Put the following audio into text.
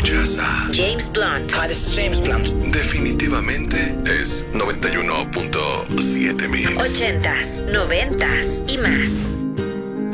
Escuchas a James Blunt. Hi, this is James Blunt. Definitivamente es 91.7 Mix. 80s, 90s y más.